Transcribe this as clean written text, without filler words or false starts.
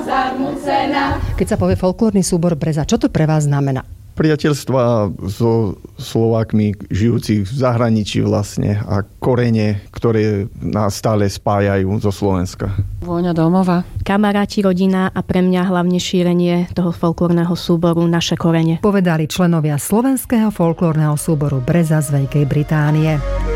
zarmucená. Keď sa povie folklórny súbor Breza, čo to pre vás znamená? Priateľstva so Slovákmi žijúcich v zahraničí vlastne a korene, ktoré nás stále spájajú zo Slovenska. Vôňa domova. Kamaráti, rodina a pre mňa hlavne šírenie toho folklórneho súboru Naše korene. Povedali členovia slovenského folklórneho súboru Breza z Veľkej Británie.